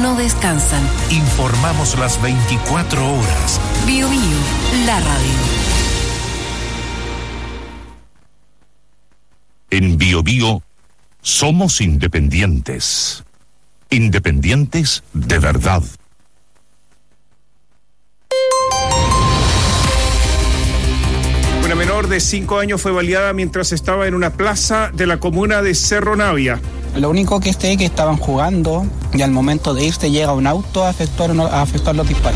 no descansan. Informamos las 24 horas. Bio Bio, la radio. En Bio Bio somos independientes. Independientes de verdad. Una menor de 5 años fue baleada mientras estaba en una plaza de la comuna de Cerro Navia. Lo único que sé es que estaban jugando y al momento de irse llega un auto a efectuar los disparos.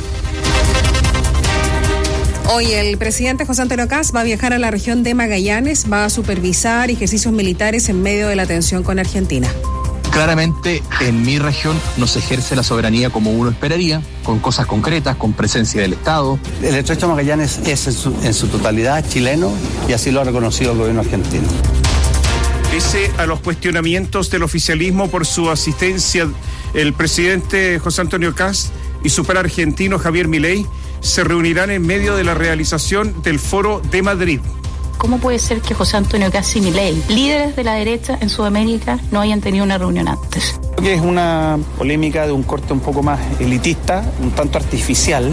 Hoy el presidente José Antonio Kast va a viajar a la región de Magallanes, va a supervisar ejercicios militares en medio de la tensión con Argentina. Claramente en mi región no se ejerce la soberanía como uno esperaría, con cosas concretas, con presencia del Estado. El Estrecho de Magallanes es en su totalidad chileno y así lo ha reconocido el gobierno argentino. Pese a los cuestionamientos del oficialismo por su asistencia, el presidente José Antonio Kast y su par argentino Javier Milei se reunirán en medio de la realización del Foro de Madrid. ¿Cómo puede ser que José Antonio Kast y Milei, líderes de la derecha en Sudamérica, no hayan tenido una reunión antes? Creo que es una polémica de un corte un poco más elitista, un tanto artificial.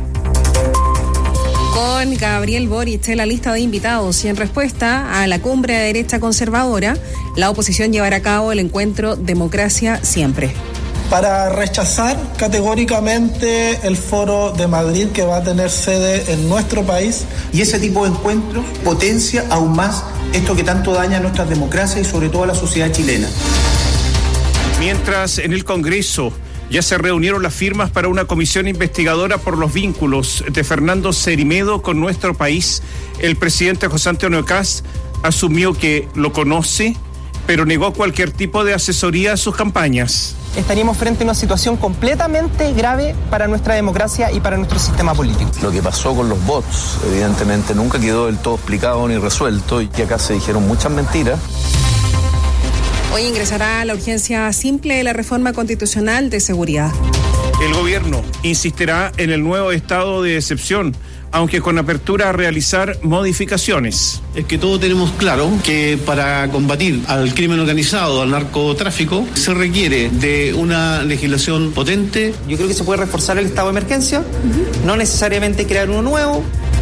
Con Gabriel Boric en la lista de invitados y en respuesta a la cumbre de derecha conservadora, la oposición llevará a cabo el encuentro Democracia Siempre. Para rechazar categóricamente el Foro de Madrid que va a tener sede en nuestro país. Y ese tipo de encuentros potencia aún más esto que tanto daña a nuestras democracias y sobre todo a la sociedad chilena. Mientras en el Congreso ya se reunieron las firmas para una comisión investigadora por los vínculos de Fernando Cerimedo con nuestro país, el presidente José Antonio Kast asumió que lo conoce, pero negó cualquier tipo de asesoría a sus campañas. Estaríamos frente a una situación completamente grave para nuestra democracia y para nuestro sistema político. Lo que pasó con los bots, evidentemente, nunca quedó del todo explicado ni resuelto y que acá se dijeron muchas mentiras. Hoy ingresará a la urgencia simple de la reforma constitucional de seguridad. El gobierno insistirá en el nuevo estado de excepción, aunque con apertura a realizar modificaciones. Es que todos tenemos claro que para combatir al crimen organizado, al narcotráfico, se requiere de una legislación potente. Yo creo que se puede reforzar el estado de emergencia, no necesariamente crear uno nuevo.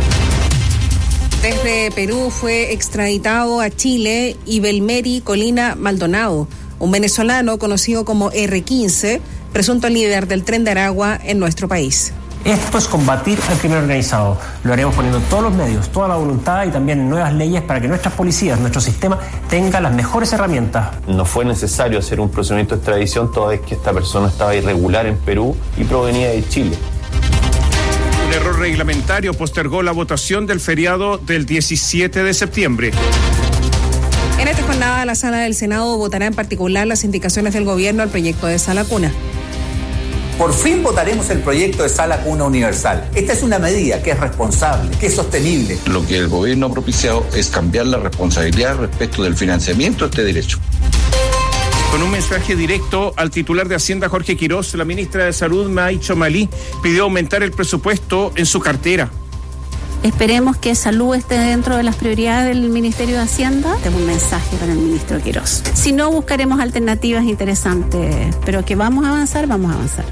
Desde Perú fue extraditado a Chile Ibelmeri Colina Maldonado, un venezolano conocido como R15, presunto líder del Tren de Aragua en nuestro país. Esto es combatir al crimen organizado. Lo haremos poniendo todos los medios, toda la voluntad y también nuevas leyes para que nuestras policías, nuestro sistema, tengan las mejores herramientas. No fue necesario hacer un procedimiento de extradición toda vez que esta persona estaba irregular en Perú y provenía de Chile. Un error reglamentario postergó la votación del feriado del 17 de septiembre. En esta jornada, la Sala del Senado votará en particular las indicaciones del gobierno al proyecto de Sala Cuna. Por fin votaremos el proyecto de Sala Cuna Universal. Esta es una medida que es responsable, que es sostenible. Lo que el gobierno ha propiciado es cambiar la responsabilidad respecto del financiamiento de este derecho. Con un mensaje directo al titular de Hacienda, Jorge Quirós, la ministra de Salud, Maicho Malí, pidió aumentar el presupuesto en su cartera. Esperemos que salud esté dentro de las prioridades del Ministerio de Hacienda. Tengo un mensaje para el ministro Quirós. Si no, buscaremos alternativas interesantes, pero que vamos a avanzar, vamos a avanzar.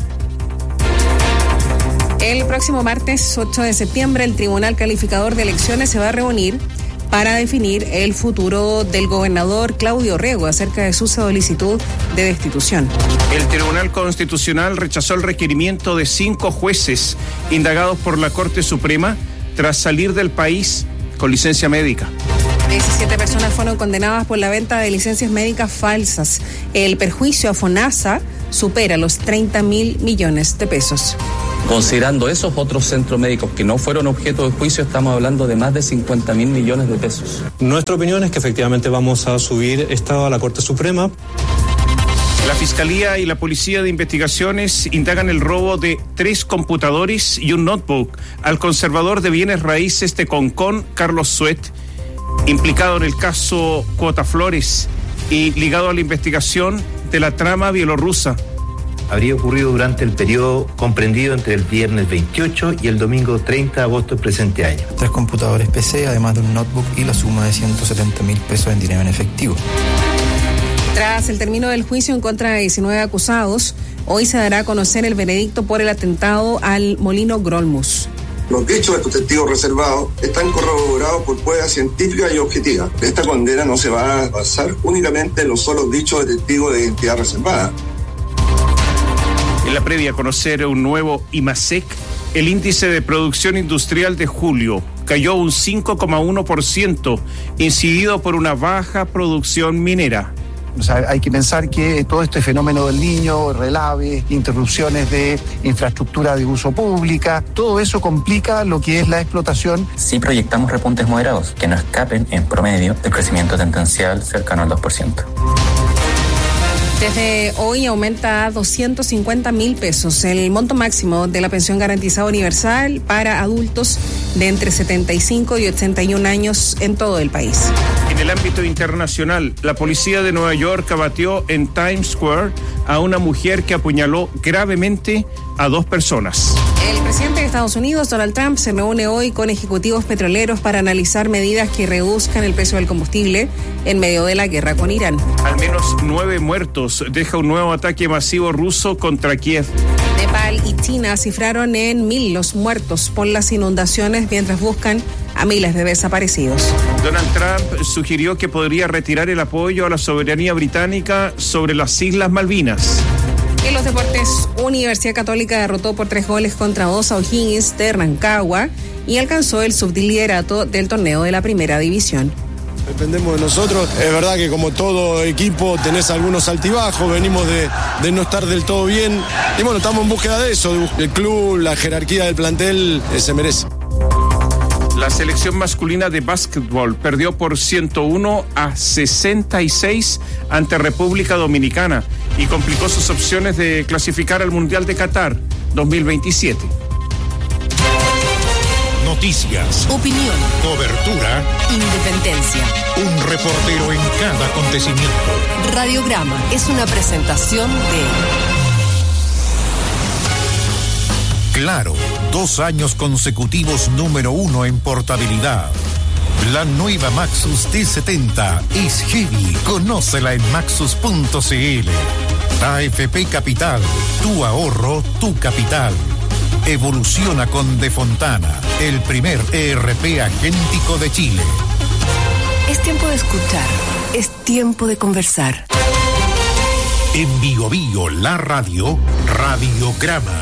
El próximo martes 8 de septiembre, el Tribunal Calificador de Elecciones se va a reunir para definir el futuro del gobernador Claudio Rego acerca de su solicitud de destitución. El Tribunal Constitucional rechazó el requerimiento de 5 jueces indagados por la Corte Suprema tras salir del país con licencia médica. 17 personas fueron condenadas por la venta de licencias médicas falsas. El perjuicio a FONASA supera los 30.000 millones de pesos. Considerando esos otros centros médicos que no fueron objeto de juicio, estamos hablando de más de 50.000 millones de pesos. Nuestra opinión es que efectivamente vamos a subir esto a la Corte Suprema. La Fiscalía y la Policía de Investigaciones indagan el robo de 3 computadores y un notebook al conservador de bienes raíces de Concón, Carlos Suet, implicado en el caso Cuota Flores y ligado a la investigación de la trama bielorrusa. Habría ocurrido durante el periodo comprendido entre el viernes 28 y el domingo 30 de agosto del presente año. 3 computadores PC, además de un notebook y la suma de 170.000 pesos en dinero en efectivo. Tras el término del juicio en contra de 19 acusados, hoy se dará a conocer el veredicto por el atentado al Molino Grolmus. Los dichos de estos testigos reservados están corroborados por pruebas científicas y objetivas. Esta condena no se va a basar únicamente en los solos dichos de testigos de identidad reservada. En la previa a conocer un nuevo IMASEC, el índice de producción industrial de julio cayó un 5,1%, incidido por una baja producción minera. O sea, hay que pensar que todo este fenómeno del Niño, relaves, interrupciones de infraestructura de uso pública, todo eso complica lo que es la explotación. Sí proyectamos repuntes moderados que no escapen en promedio del crecimiento tendencial cercano al 2%. Desde hoy aumenta a 250.000 pesos el monto máximo de la pensión garantizada universal para adultos de entre 75 y 81 años en todo el país. En el ámbito internacional, la policía de Nueva York abatió en Times Square a una mujer que apuñaló gravemente a 2 personas. El presidente de Estados Unidos, Donald Trump, se reúne hoy con ejecutivos petroleros para analizar medidas que reduzcan el precio del combustible en medio de la guerra con Irán. Al menos 9 muertos deja un nuevo ataque masivo ruso contra Kiev. Nepal y China cifraron en 1.000 los muertos por las inundaciones mientras buscan a miles de desaparecidos. Donald Trump sugirió que podría retirar el apoyo a la soberanía británica sobre las Islas Malvinas. En los deportes, Universidad Católica derrotó por 3-2 a O'Higgins de Rancagua y alcanzó el subliderato del torneo de la primera división. Dependemos de nosotros. Es verdad que como todo equipo tenés algunos altibajos, venimos de no estar del todo bien y bueno, estamos en búsqueda de eso. El club, la jerarquía del plantel se merece. La selección masculina de básquetbol perdió por 101-66 ante República Dominicana y complicó sus opciones de clasificar al Mundial de Qatar 2027. Noticias, opinión, cobertura, independencia. Un reportero en cada acontecimiento. Radiograma es una presentación de Claro, 2 años consecutivos número 1 en portabilidad. La nueva Maxus T70 es heavy. Conócela en maxus.cl. AFP Capital, tu ahorro, tu capital. Evoluciona con De Fontana, el primer ERP agéntico de Chile. Es tiempo de escuchar, es tiempo de conversar. En Bio Bio, la radio, Radiograma.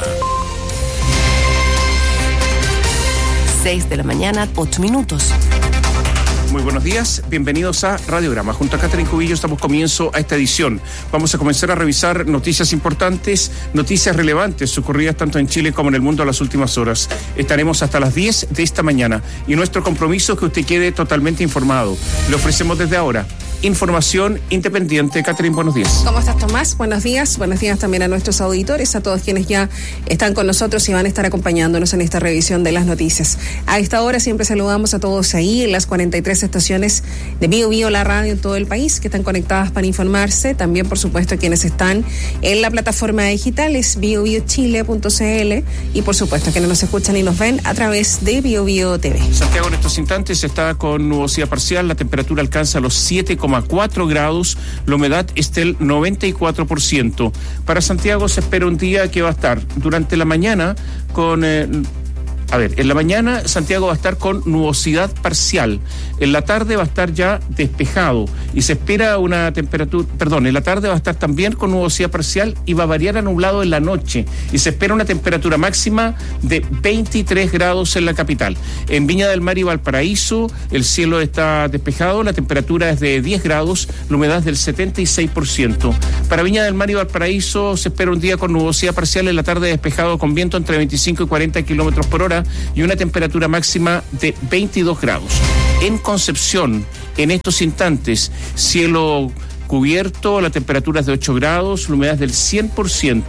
6 de la mañana, 8 minutos. Muy buenos días, bienvenidos a Radiograma. Junto a Catherine Cubillos damos comienzo a esta edición. Vamos a comenzar a revisar noticias importantes, noticias relevantes ocurridas tanto en Chile como en el mundo a las últimas horas. Estaremos hasta las 10 de esta mañana y nuestro compromiso es que usted quede totalmente informado. Le ofrecemos desde ahora información independiente. Catherine, buenos días. ¿Cómo estás, Tomás? Buenos días también a nuestros auditores, a todos quienes ya están con nosotros y van a estar acompañándonos en esta revisión de las noticias. A esta hora siempre saludamos a todos ahí en las 43 estaciones de Bio Bio, la radio en todo el país, que están conectadas para informarse. También, por supuesto, quienes están en la plataforma digital es biobiochile.cl y, por supuesto, quienes nos escuchan y nos ven a través de Bio Bio TV. Santiago en estos instantes está con nubosidad parcial, la temperatura alcanza los 7,4 grados, la humedad es del 94%. Para Santiago se espera un día que va a estar durante la mañana con... en la mañana Santiago va a estar con nubosidad parcial, en la tarde va a estar ya despejado y se espera una temperatura, en la tarde va a estar también con nubosidad parcial y va a variar a nublado en la noche y se espera una temperatura máxima de 23 grados en la capital. En Viña del Mar y Valparaíso el cielo está despejado, la temperatura es de 10 grados, la humedad es del 76%. Para Viña del Mar y Valparaíso se espera un día con nubosidad parcial, en la tarde despejado con viento entre 25 y 40 kilómetros por hora y una temperatura máxima de 22 grados. En Concepción, en estos instantes, cielo cubierto, la temperatura es de 8 grados, la humedad es del 100%,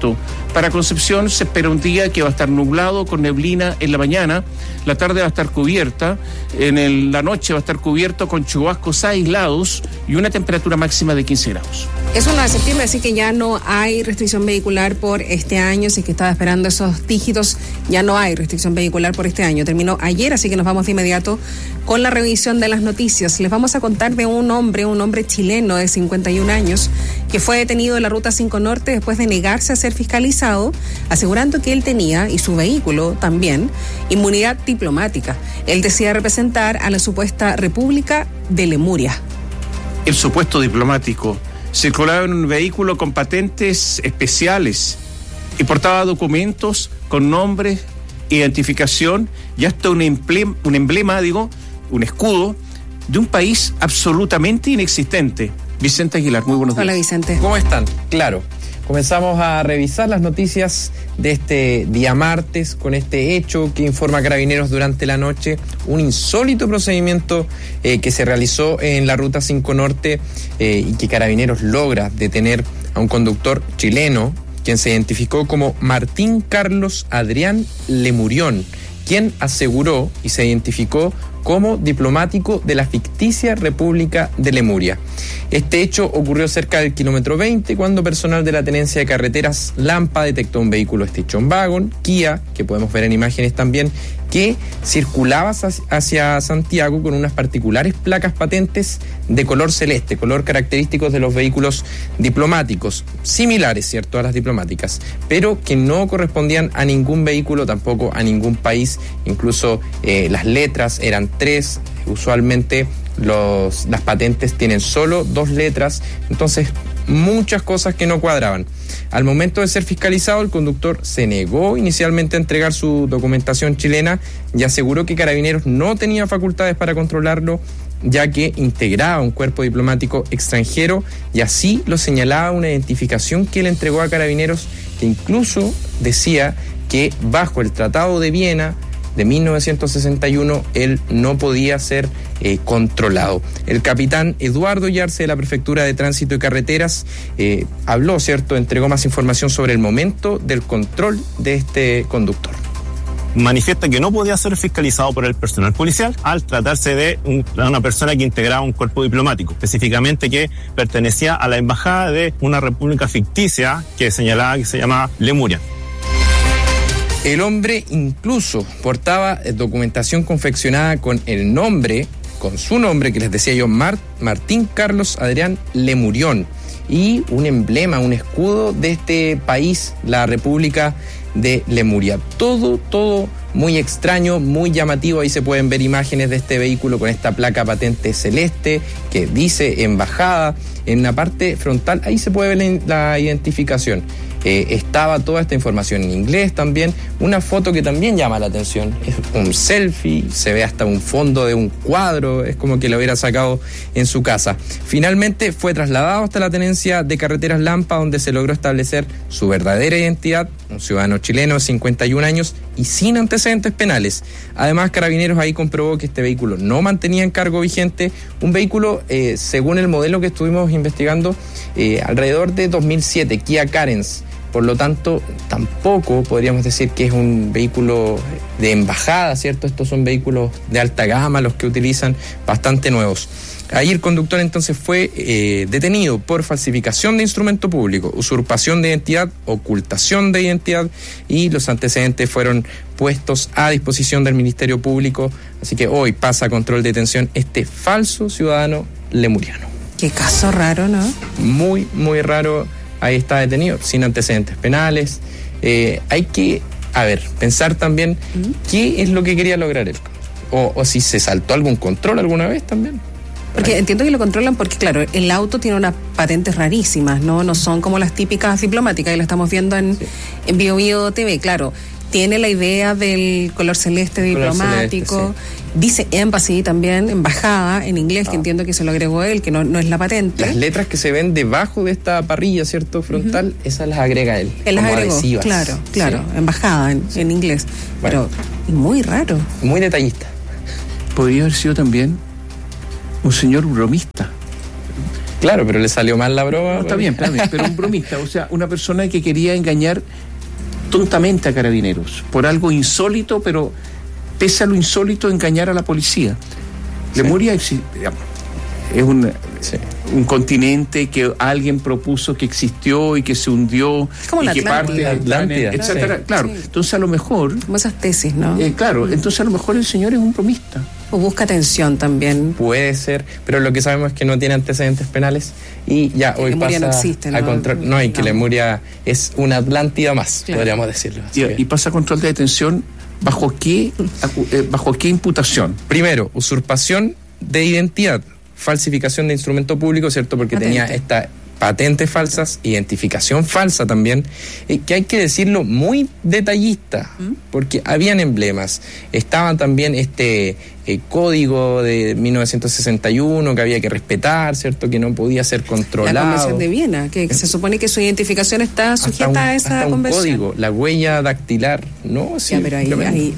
Para Concepción se espera un día que va a estar nublado con neblina en la mañana, la tarde va a estar cubierta, la noche va a estar cubierto con chubascos aislados y una temperatura máxima de 15 grados. Es 1 de septiembre, así que ya no hay restricción vehicular por este año. Si es que estaba esperando esos dígitos, ya no hay restricción vehicular por este año. Terminó ayer, así que nos vamos de inmediato con la revisión de las noticias. Les vamos a contar de un hombre chileno de 51 años, que fue detenido en la Ruta 5 Norte después de negarse a ser fiscalizado, asegurando que él tenía, y su vehículo también, inmunidad diplomática. Él decía representar a la supuesta República de Lemuria. El supuesto diplomático circulaba en un vehículo con patentes especiales y portaba documentos con nombres, identificación y hasta un emblema, un escudo de un país absolutamente inexistente. Vicente Aguilar, muy buenos días. Hola, Vicente. ¿Cómo están? Claro. Comenzamos a revisar las noticias de este día martes con este hecho que informa Carabineros durante la noche, un insólito procedimiento que se realizó en la Ruta 5 Norte y que Carabineros logra detener a un conductor chileno, quien se identificó como Martín Carlos Adrián Lemurión, quien aseguró y se identificó como diplomático de la ficticia República de Lemuria. Este hecho ocurrió cerca del kilómetro 20 cuando personal de la Tenencia de Carreteras Lampa detectó un vehículo Station Wagon, Kia, que podemos ver en imágenes también, que circulaba hacia Santiago con unas particulares placas patentes de color celeste, color característico de los vehículos diplomáticos, similares, ¿cierto?, a las diplomáticas, pero que no correspondían a ningún vehículo, tampoco a ningún país. Incluso las letras eran 3, usualmente las patentes tienen solo 2 letras, entonces muchas cosas que no cuadraban. Al momento de ser fiscalizado, el conductor se negó inicialmente a entregar su documentación chilena y aseguró que Carabineros no tenía facultades para controlarlo, ya que integraba un cuerpo diplomático extranjero, y así lo señalaba una identificación que él entregó a Carabineros, que incluso decía que bajo el Tratado de Viena de 1961 él no podía ser controlado. El capitán Eduardo Yarse de la Prefectura de Tránsito y Carreteras habló, ¿cierto?, entregó más información sobre el momento del control de este conductor. Manifiesta que no podía ser fiscalizado por el personal policial al tratarse de una persona que integraba un cuerpo diplomático, específicamente que pertenecía a la embajada de una república ficticia que señalaba que se llamaba Lemuria. El hombre incluso portaba documentación confeccionada con el nombre, con su nombre, que les decía yo, Martín Carlos Adrián Lemurión, y un emblema, un escudo de este país, la República de Lemuria. Todo muy extraño, muy llamativo. Ahí se pueden ver imágenes de este vehículo con esta placa patente celeste que dice embajada. En la parte frontal, ahí se puede ver la identificación. Estaba toda esta información en inglés también. Una foto que también llama la atención. Es un selfie, se ve hasta un fondo de un cuadro. Es como que lo hubiera sacado en su casa. Finalmente fue trasladado hasta la Tenencia de Carreteras Lampa, donde se logró establecer su verdadera identidad. Un ciudadano chileno de 51 años y sin antecedentes penales. Además, Carabineros ahí comprobó que este vehículo no mantenía encargo vigente. Un vehículo, según el modelo que estuvimos investigando, alrededor de 2007, Kia Carens. Por lo tanto, tampoco podríamos decir que es un vehículo de embajada, ¿cierto? Estos son vehículos de alta gama, los que utilizan, bastante nuevos. Ahí el conductor entonces fue detenido por falsificación de instrumento público, usurpación de identidad, ocultación de identidad, y los antecedentes fueron puestos a disposición del Ministerio Público. Así que hoy pasa a control de detención este falso ciudadano lemuriano. Qué caso raro, ¿no? Muy, muy raro. Ahí está detenido, sin antecedentes penales. Hay que, pensar también qué es lo que quería lograr él. O si se saltó algún control alguna vez también. Porque entiendo que lo controlan porque, claro, el auto tiene unas patentes rarísimas, ¿no? No son como las típicas diplomáticas, y lo estamos viendo en Bio Bio TV, claro. Tiene la idea del color celeste diplomático. Celeste, sí. Dice embassy también, embajada, en inglés, que entiendo que se lo agregó él, que no es la patente. Las letras que se ven debajo de esta parrilla, ¿cierto?, frontal, esas las agrega él. Él las agregó, adhesivas. Claro, sí. Embajada en inglés. Bueno, pero muy raro. Muy detallista. Podría haber sido también un señor bromista. Claro, pero le salió mal la broma. No, está bien, pero un bromista, o sea, una persona que quería engañar tontamente a Carabineros, por algo insólito, pero pese a lo insólito, engañar a la policía. Lemuria es un continente que alguien propuso que existió y que se hundió, como y la que parte de Atlántida, etcétera. sí. Claro, Sí. entonces a lo mejor... Como esas tesis, ¿no? Claro, entonces a lo mejor el señor es un bromista. O busca atención también. Puede ser, pero lo que sabemos es que no tiene antecedentes penales y ya hoy Lemuria pasa no existe, a ¿no? control. No, y que Lemuria es una Atlántida más, Claro. podríamos decirlo. Y pasa a control de detención, ¿bajo qué imputación? Primero, usurpación de identidad, falsificación de instrumento público, ¿cierto? Porque tenía esta patentes falsas, identificación falsa también, que hay que decirlo muy detallista, porque habían emblemas, estaban también código de 1961 que había que respetar, ¿cierto? Que no podía ser controlado. La Convención de Viena, que se supone que su identificación está sujeta a esa hasta convención. Un código, la huella dactilar, ¿no? Sí, ya, pero ahí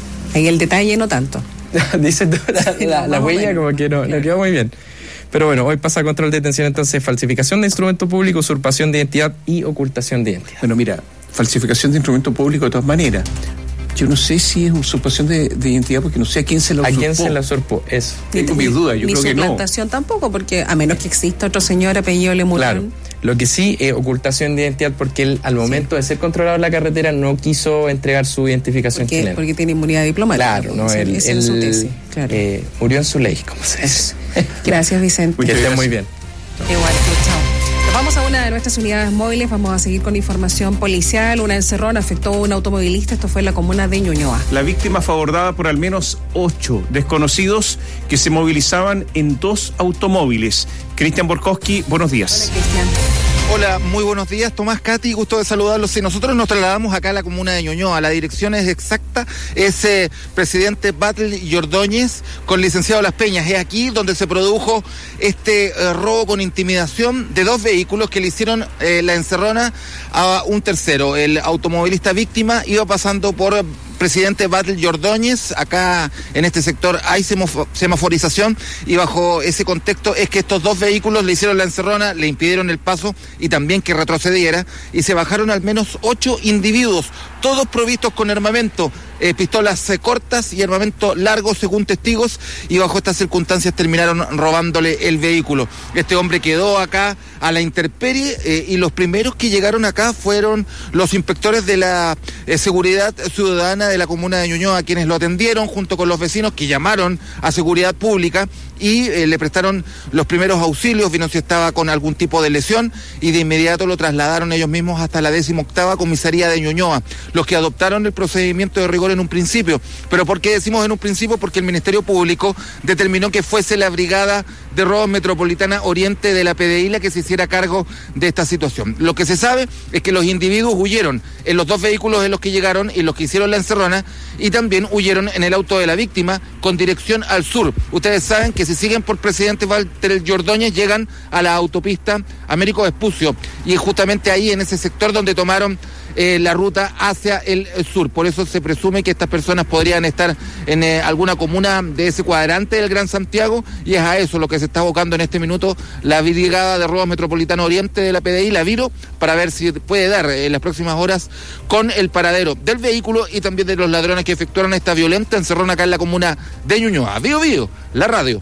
el detalle no tanto. Dice tú, la huella como que no quedó muy bien. Pero bueno, hoy pasa a control de detención entonces falsificación de instrumento público, usurpación de identidad y ocultación de identidad. Bueno, mira, falsificación de instrumento público de todas maneras. Yo no sé si es usurpación de identidad porque no sé a quién se la usurpó. ¿A quién se la usurpó? Eso. Tengo mis dudas, yo creo que no. Ni suplantación tampoco, porque a menos que exista otro señor apellido Lemurón. Claro. Lo que sí es ocultación de identidad porque él al momento de ser controlado en la carretera no quiso entregar su identificación chilena. Porque tiene inmunidad diplomática. Claro, no, él es su tesis, claro. Murió en su ley, como se dice. Gracias, Vicente. Que esté muy bien. Igual, chao. Nos vamos a una de nuestras unidades móviles, vamos a seguir con información policial. Una encerrona afectó a un automovilista, esto fue en la comuna de Ñuñoa. La víctima fue abordada por al menos 8 desconocidos que se movilizaban en 2 automóviles. Cristian Borkowski, buenos días. Hola, Cristian. Hola, muy buenos días, Tomás, Katy, gusto de saludarlos. Sí, nosotros nos trasladamos acá a la comuna de Ñuñoa, la dirección es exacta, es presidente Batlle y Ordóñez con licenciado Las Peñas. Es aquí donde se produjo este robo con intimidación de 2 vehículos que le hicieron la encerrona a un tercero. El automovilista víctima iba pasando por presidente Batlle y Ordóñez, acá en este sector hay semaforización y bajo ese contexto es que estos 2 vehículos le hicieron la encerrona, le impidieron el paso y también que retrocediera y se bajaron al menos 8 individuos, todos provistos con armamento, pistolas cortas y armamento largo según testigos y bajo estas circunstancias terminaron robándole el vehículo. Este hombre quedó acá a la intemperie y los primeros que llegaron acá fueron los inspectores de la seguridad ciudadana de la comuna de Ñuñoa, quienes lo atendieron junto con los vecinos que llamaron a seguridad pública y le prestaron los primeros auxilios, vieron si estaba con algún tipo de lesión y de inmediato lo trasladaron ellos mismos hasta la 18ª comisaría de Ñuñoa, los que adoptaron el procedimiento de rigor en un principio. ¿Pero por qué decimos en un principio? Porque el Ministerio Público determinó que fuese la Brigada de Robos Metropolitana Oriente de la PDI la que se hiciera cargo de esta situación. Lo que se sabe es que los individuos huyeron en los 2 vehículos en los que llegaron y los que hicieron la encerrona y también huyeron en el auto de la víctima con dirección al sur. Ustedes saben que si siguen por presidente Batlle y Ordóñez llegan a la autopista Américo Vespucio y es justamente ahí en ese sector donde tomaron la ruta hacia el sur. Por eso se presume que estas personas podrían estar en alguna comuna de ese cuadrante del Gran Santiago y es a eso lo que se está abocando en este minuto la Brigada de Robos Metropolitano Oriente de la PDI, la Viro, para ver si puede dar en las próximas horas con el paradero del vehículo y también de los ladrones que efectuaron esta violenta encerrona acá en la comuna de Ñuñoa. Bío Bío, la radio.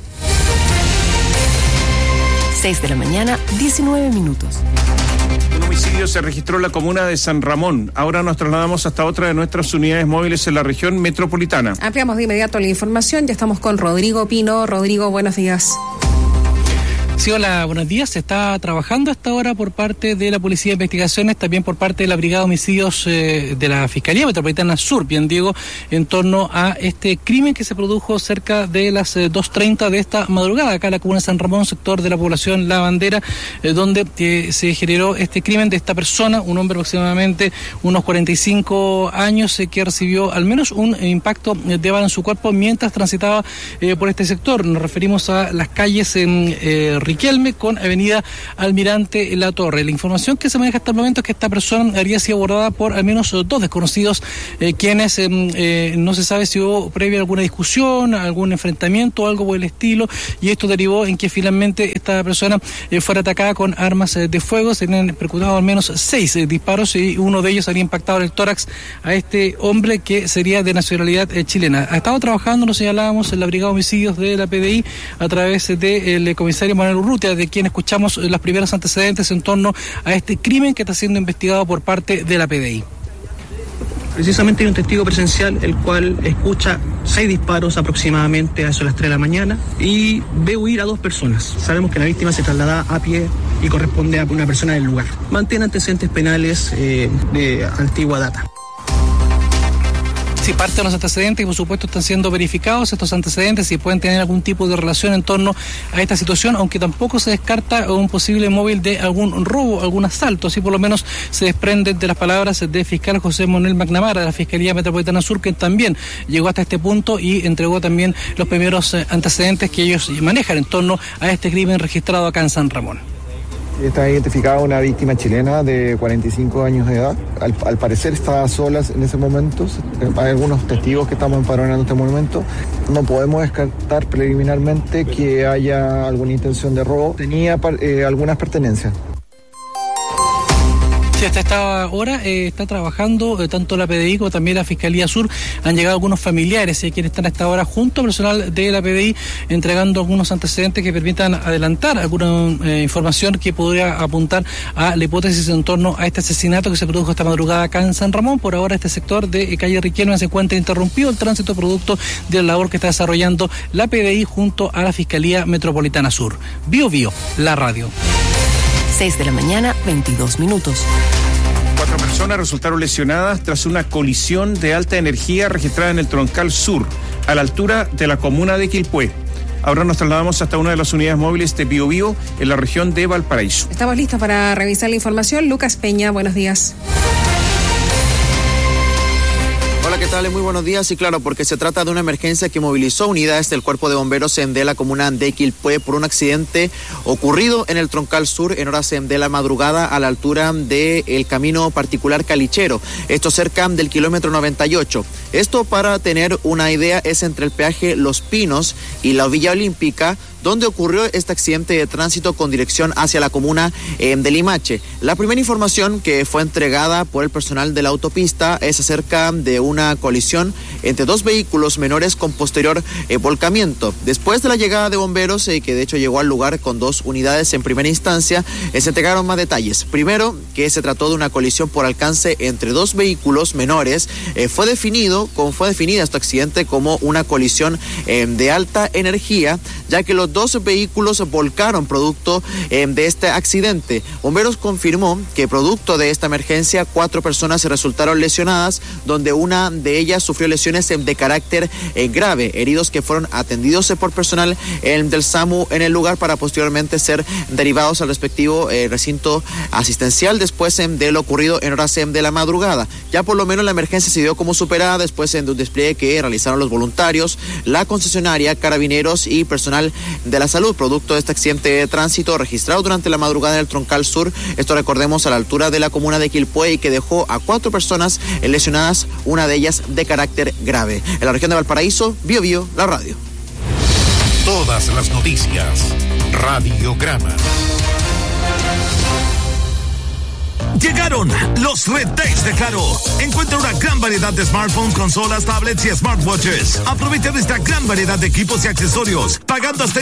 6 de la mañana, 19 minutos. Un homicidio se registró en la comuna de San Ramón. Ahora nos trasladamos hasta otra de nuestras unidades móviles en la región metropolitana. Ampliamos de inmediato la información. Ya estamos con Rodrigo Pino. Rodrigo, buenos días. Sí, hola, buenos días. Se está trabajando hasta ahora por parte de la Policía de Investigaciones, también por parte de la Brigada de Homicidios de la Fiscalía Metropolitana Sur, bien digo, en torno a este crimen que se produjo cerca de las 2:30 de esta madrugada, acá en la comuna de San Ramón, sector de la población La Bandera, donde se generó este crimen de esta persona, un hombre aproximadamente unos 45 años, que recibió al menos un impacto de bala en su cuerpo mientras transitaba por este sector. Nos referimos a las calles Riquelme con avenida Almirante La Torre. La información que se maneja hasta el momento es que esta persona habría sido abordada por al menos 2 desconocidos, quienes no se sabe si hubo previa alguna discusión, algún enfrentamiento o algo por el estilo, y esto derivó en que finalmente esta persona fuera atacada con armas de fuego. Se han percutado al menos 6 disparos y uno de ellos habría impactado en el tórax a este hombre, que sería de nacionalidad chilena. Ha estado trabajando, nos señalábamos, en la Brigada de Homicidios de la PDI a través del comisario Manuel Urrutia, de quien escuchamos los primeros antecedentes en torno a este crimen que está siendo investigado por parte de la PDI. Precisamente hay un testigo presencial el cual escucha 6 disparos aproximadamente a eso de las 3 de la mañana y ve huir a 2 personas. Sabemos que la víctima se traslada a pie y corresponde a una persona del lugar. Mantiene antecedentes penales de antigua data. Si parte de los antecedentes, y por supuesto están siendo verificados estos antecedentes, si pueden tener algún tipo de relación en torno a esta situación, aunque tampoco se descarta un posible móvil de algún robo, algún asalto. Así por lo menos se desprenden de las palabras del fiscal José Manuel McNamara de la Fiscalía Metropolitana Sur, que también llegó hasta este punto y entregó también los primeros antecedentes que ellos manejan en torno a este crimen registrado acá en San Ramón. Está identificada una víctima chilena de 45 años de edad. Al parecer estaba sola en ese momento. Hay algunos testigos que estamos empadronando en este momento. No podemos descartar preliminarmente que haya alguna intención de robo. Tenía algunas pertenencias. Sí, hasta esta hora está trabajando tanto la PDI como también la Fiscalía Sur. Han llegado algunos familiares quienes están a esta hora junto al personal de la PDI entregando algunos antecedentes que permitan adelantar alguna información que podría apuntar a la hipótesis en torno a este asesinato que se produjo esta madrugada acá en San Ramón. Por ahora este sector de calle Riquelme se encuentra interrumpido el tránsito producto de la labor que está desarrollando la PDI junto a la Fiscalía Metropolitana Sur. Bio Bio, la radio. 6 de la mañana, 22 minutos. 4 personas resultaron lesionadas tras una colisión de alta energía registrada en el Troncal Sur, a la altura de la comuna de Quilpué. Ahora nos trasladamos hasta una de las unidades móviles de Biobío, en la región de Valparaíso. Estamos listos para revisar la información. Lucas Peña, buenos días. Hola, ¿qué tal? Muy buenos días. Y claro, porque se trata de una emergencia que movilizó unidades del Cuerpo de Bomberos de la comuna de Quilpué por un accidente ocurrido en el Troncal Sur en horas de la madrugada a la altura del camino particular Calichero, esto cerca del kilómetro 98. Esto, para tener una idea, es entre el peaje Los Pinos y la Villa Olímpica, donde ocurrió este accidente de tránsito con dirección hacia la comuna de Limache. La primera información que fue entregada por el personal de la autopista es acerca de una colisión entre 2 vehículos menores con posterior volcamiento. Después de la llegada de bomberos, que de hecho llegó al lugar con 2 unidades en primera instancia, se entregaron más detalles. Primero, que se trató de una colisión por alcance entre 2 vehículos menores. Fue definida este accidente como una colisión de alta energía, ya que los 2 vehículos volcaron producto de este accidente. Bomberos confirmó que producto de esta emergencia 4 personas se resultaron lesionadas, donde una de ellas sufrió lesiones de carácter grave, heridos que fueron atendidos por personal del SAMU en el lugar para posteriormente ser derivados al respectivo recinto asistencial después de lo ocurrido en horas de la madrugada. Ya por lo menos la emergencia se dio como superada después de un despliegue que realizaron los voluntarios, la concesionaria, carabineros y personal de la salud, producto de este accidente de tránsito registrado durante la madrugada en el Troncal Sur. Esto, recordemos, a la altura de la comuna de Quilpué, y que dejó a 4 personas lesionadas, una de ellas de carácter grave. En la región de Valparaíso, Biobío, la radio. Todas las noticias, Radiograma. Llegaron los Red Days de Claro. Encuentra una gran variedad de smartphones, consolas, tablets y smartwatches. Aprovecha de esta gran variedad de equipos y accesorios, pagando hasta